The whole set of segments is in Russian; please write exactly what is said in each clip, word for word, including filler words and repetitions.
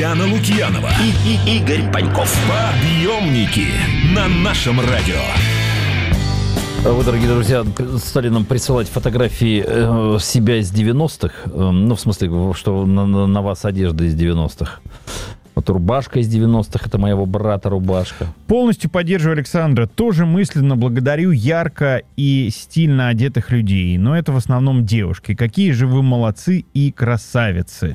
Яна Лукьянова и, и Игорь Паньков. Подъемники на нашем радио. Вы, дорогие друзья, стали нам присылать фотографии э, себя из девяностых. Э, ну, в смысле, что на, на, на вас одежда из девяностых. Вот рубашка из девяностых, это моего брата рубашка. Полностью поддерживаю Александра. Тоже мысленно благодарю ярко и стильно одетых людей. Но это в основном девушки. Какие же вы молодцы и красавицы.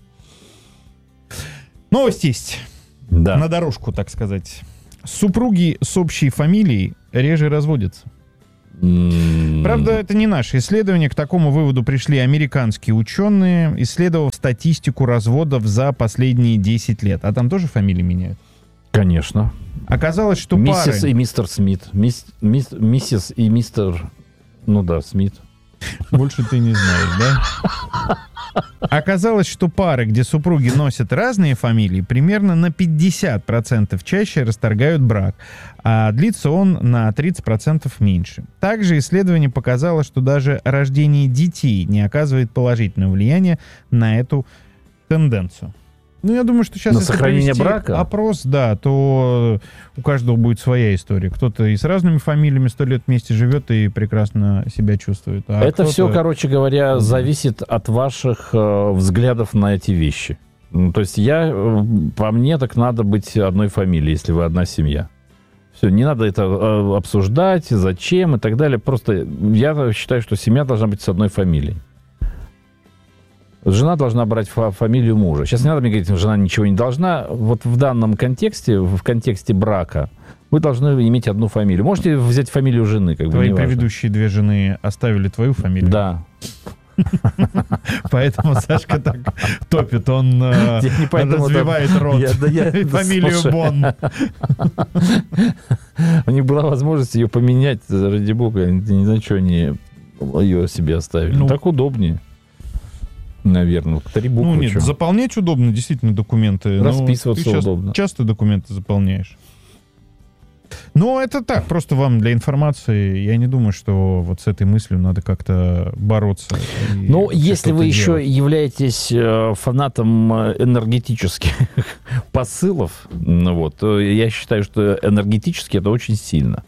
Новость есть. Да. На дорожку, так сказать. Супруги с общей фамилией реже разводятся. Mm. Правда, это не наше исследование. К такому выводу пришли американские ученые, исследовав статистику разводов за последние десять лет. А там тоже фамилии меняют? Конечно. Оказалось, что Миссис пары... и мистер Смит. Мисс, мисс, миссис и мистер... Ну да, Смит. Больше ты не знаешь, да? Оказалось, что пары, где супруги носят разные фамилии, примерно на пятьдесят процентов чаще расторгают брак, а длится он на тридцать процентов меньше. Также исследование показало, что даже рождение детей не оказывает положительного влияния на эту тенденцию. Ну, я думаю, что сейчас, на если сохранение провести брака? опрос, да, то у каждого будет своя история. Кто-то и с разными фамилиями сто лет вместе живет и прекрасно себя чувствует. А это кто-то... все, короче говоря, зависит от ваших э, взглядов на эти вещи. Ну, то есть я, э, по мне, так надо быть одной фамилией, если вы одна семья. Все, не надо это э, обсуждать, зачем и так далее. Просто я считаю, что семья должна быть с одной фамилией. Жена должна брать фа- фамилию мужа. Сейчас не надо мне говорить, что жена ничего не должна. Вот в данном контексте, в контексте брака, вы должны иметь одну фамилию. Можете взять фамилию жены, как бы. Твои неважно. предыдущие две жены оставили твою фамилию? Да. Поэтому Сашка так топит. Он развивает рот. Фамилию Бон. У них была возможность ее поменять, ради бога. Ни за что не ее себе оставили. Так удобнее. Наверное, три буквы. Ну нет, что? заполнять удобно, действительно, документы. Расписываться ты удобно. Часто документы заполняешь. Но это так, просто вам для информации. Я не думаю, что вот с этой мыслью надо как-то бороться. Ну, если вы делать. еще являетесь фанатом энергетических посылов, ну, вот, то я считаю, что энергетически это очень сильно.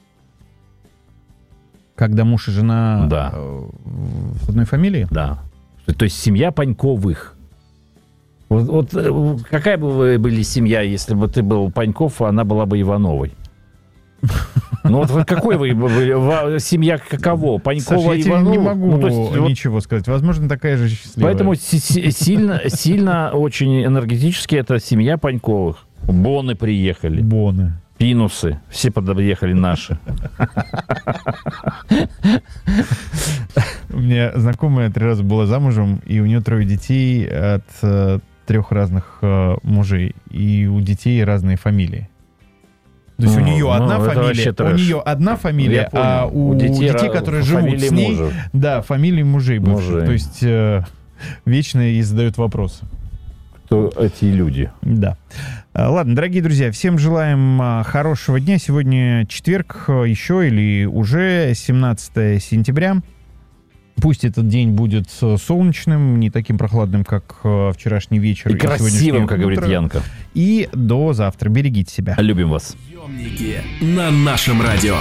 Когда муж и жена да. с одной фамилией? Да. То есть семья Паньковых. Вот, вот какая бы вы были семья, если бы ты был Паньков, а она была бы Ивановой? Ну вот какой вы были? Семья каково? Панькова, Саша, Иванова? Я не могу ну, то есть, ничего вот... сказать. Возможно, такая же счастливая. Поэтому сильно, сильно очень энергетически это семья Паньковых. Боны приехали. Боны. Пинусы. Все подъехали наши. У меня знакомая три раза была замужем, и у нее трое детей от э, трех разных э, мужей. И у детей разные фамилии. То есть ну, у нее ну, одна фамилия, у нее одна фамилия, а у, у детей, детей которые живут с ней, мужа. Да, фамилии мужей бывших. То есть э, вечно ей задают вопросы. Кто эти люди? Да. Ладно, дорогие друзья, всем желаем хорошего дня. Сегодня четверг еще или уже семнадцатое сентября. Пусть этот день будет солнечным, не таким прохладным, как вчерашний вечер. И, и красивым, как говорит Янка. И до завтра. Берегите себя. Любим вас. Приемники на нашем радио.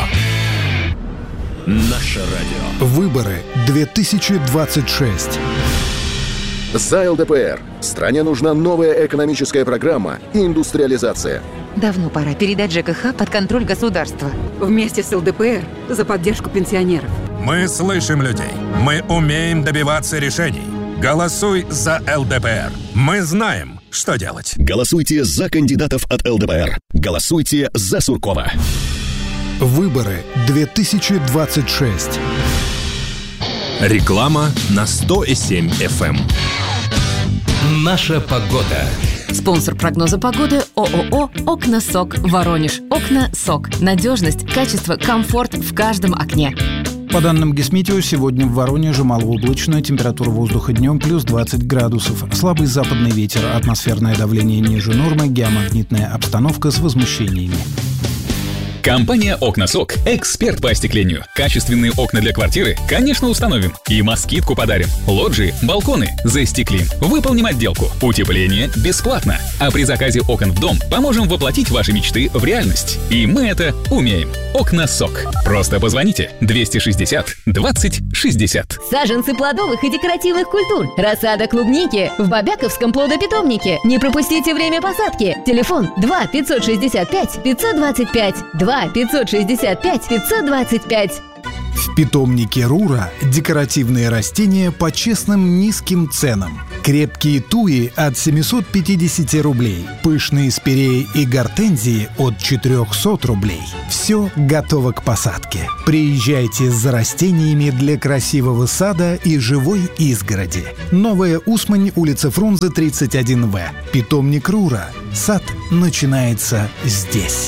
Наше радио. Выборы две тысячи двадцать шесть. За эл дэ пэ эр. Стране нужна новая экономическая программа и индустриализация. Давно пора передать жэ ка ха под контроль государства. Вместе с эл дэ пэ эр за поддержку пенсионеров. Мы слышим людей. Мы умеем добиваться решений. Голосуй за эл дэ пэ эр. Мы знаем, что делать. Голосуйте за кандидатов от эл дэ пэ эр. Голосуйте за Суркова. Выборы две тысячи двадцать шесть. Реклама на сто и семь эф эм. Наша погода. Спонсор прогноза погоды ООО «Окна-Сок» Воронеж. «Окна-Сок». Надежность, качество, комфорт в каждом окне. По данным Гисметео, сегодня в Воронеже малооблачно, температура воздуха днем плюс двадцать градусов. Слабый западный ветер, атмосферное давление ниже нормы, геомагнитная обстановка с возмущениями. Компания «Окна-Сок» – эксперт по остеклению. Качественные окна для квартиры, конечно, установим. И москитку подарим. Лоджии, балконы застеклим. Выполним отделку. Утепление бесплатно. А при заказе окон в дом поможем воплотить ваши мечты в реальность. И мы это умеем. «Окна-Сок». Просто позвоните двести шестьдесят двадцать шестьдесят. Саженцы плодовых и декоративных культур. Рассада клубники в Бобяковском плодопитомнике. Не пропустите время посадки. Телефон два пятьсот шестьдесят пять пятьсот двадцать пять. два пятьсот шестьдесят пять пятьсот двадцать пять. В питомнике Рура декоративные растения по честным низким ценам. Крепкие туи от семьсот пятьдесят рублей. Пышные спиреи и гортензии от четыреста рублей. Все готово к посадке. Приезжайте за растениями для красивого сада и живой изгороди. Новая Усмань, улица Фрунзе, тридцать один вэ. Питомник Рура. Сад начинается здесь.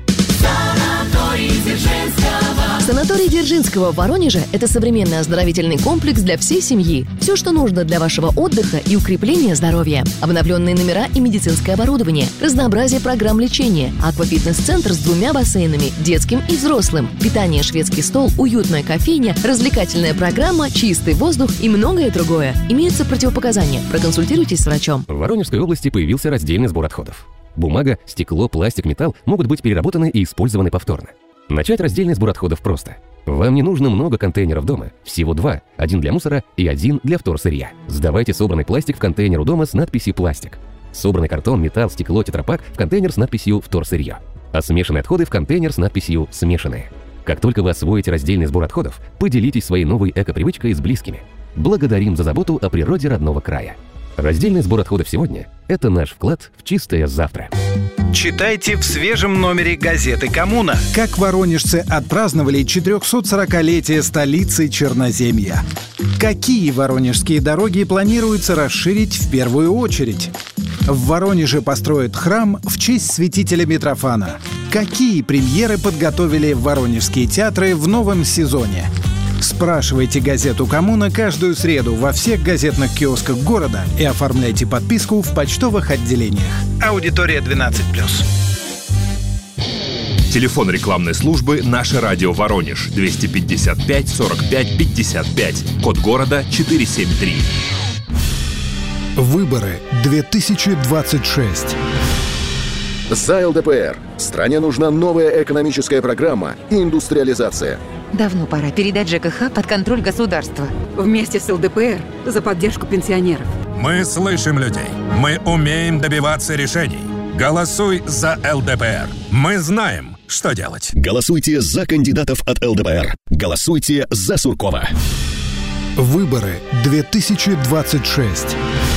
Санаторий Дзержинского в Воронеже – это современный оздоровительный комплекс для всей семьи. Все, что нужно для вашего отдыха и укрепления здоровья. Обновленные номера и медицинское оборудование. Разнообразие программ лечения. Аквафитнес-центр с двумя бассейнами – детским и взрослым. Питание, шведский стол, уютная кофейня, развлекательная программа, чистый воздух и многое другое. Имеются противопоказания. Проконсультируйтесь с врачом. В Воронежской области появился раздельный сбор отходов. Бумага, стекло, пластик, металл могут быть переработаны и использованы повторно. Начать раздельный сбор отходов просто. Вам не нужно много контейнеров дома. Всего два. Один для мусора и один для вторсырья. Сдавайте собранный пластик в контейнер у дома с надписью «Пластик». Собранный картон, металл, стекло, тетрапак в контейнер с надписью «Вторсырье». А смешанные отходы в контейнер с надписью «Смешанные». Как только вы освоите раздельный сбор отходов, поделитесь своей новой эко-привычкой с близкими. Благодарим за заботу о природе родного края. Раздельный сбор отходов сегодня – это наш вклад в чистое завтра. Читайте в свежем номере газеты «Коммуна». Как воронежцы отпраздновали четырехсотсорокалетие столицы Черноземья. Какие воронежские дороги планируется расширить в первую очередь? В Воронеже построят храм в честь святителя Митрофана. Какие премьеры подготовили воронежские театры в новом сезоне? Спрашивайте газету «Коммуна» каждую среду во всех газетных киосках города и оформляйте подписку в почтовых отделениях. Аудитория двенадцать плюс. Телефон рекламной службы «Наше радио Воронеж» двести пятьдесят пять сорок пять пятьдесят пять. Код города четыре семь три. Выборы две тысячи двадцать шесть. За ЛДПР. Стране нужна новая экономическая программа и индустриализация. Давно пора передать ЖКХ под контроль государства. Вместе с ЛДПР за поддержку пенсионеров. Мы слышим людей. Мы умеем добиваться решений. Голосуй за ЛДПР. Мы знаем, что делать. Голосуйте за кандидатов от ЛДПР. Голосуйте за Суркова. Выборы две тысячи двадцать шесть.